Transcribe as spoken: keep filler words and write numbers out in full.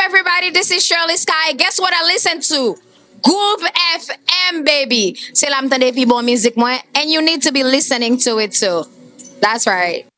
everybody. This is Shirley Sky. Guess what I listen to? Groove F M, baby. C'est là m'tende pi bon musique moi, and you need to be listening to it too. That's right.